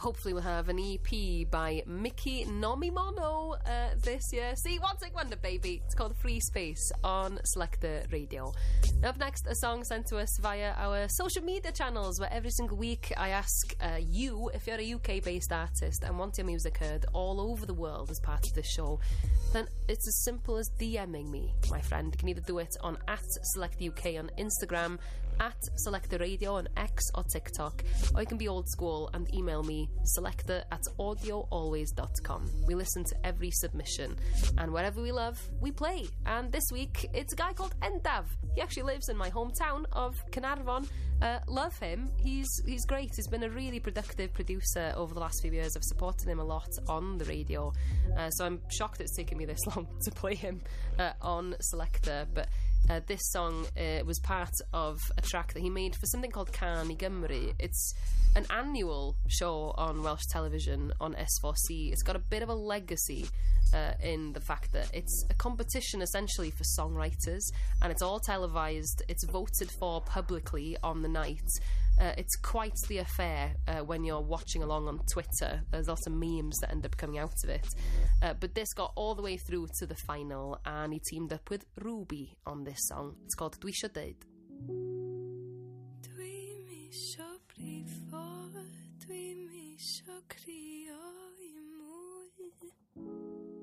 hopefully we'll have an EP by Mickey Nomimono this year. See, one take wonder, baby. It's called Free Space on Selector Radio. Now, up next, a song sent to us via our social media channels, where every single week I ask you if you're a UK-based artist and want your music heard all over the world as part of this show. Then it's as simple as DMing me, my friend. You can either do it on @SelectUK on Instagram, @SelectorRadio on X or TikTok, or you can be old school and email me selector@audioalways.com. We listen to every submission, and whatever we love, we play. And this week, it's a guy called Endav. He actually lives in my hometown of Carnarvon. Love him. He's great. He's been a really productive producer over the last few years. I've supported him a lot on the radio, so I'm shocked it's taken me this long to play him on Selector. But this song was part of a track that he made for something called Can i Gymru. It's an annual show on Welsh television on S4C. It's got a bit of a legacy in the fact that it's a competition essentially for songwriters, and it's all televised. It's voted for publicly on the night. It's quite the affair when you're watching along on Twitter. There's lots of memes that end up coming out of it. But this got all the way through to the final, and he teamed up with Ruby on this song. It's called Dwi Isio Deud. Dwi isio